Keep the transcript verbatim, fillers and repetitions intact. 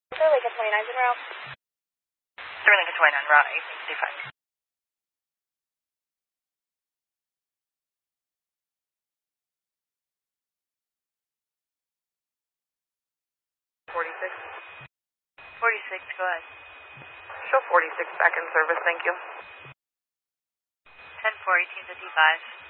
Sir Lincoln twenty-nine en route. Sir Lincoln twenty-nine, route eight sixty-five. forty-six. forty-six, go ahead. Show forty-six back in service, thank you. ten four, eighteen fifty-five.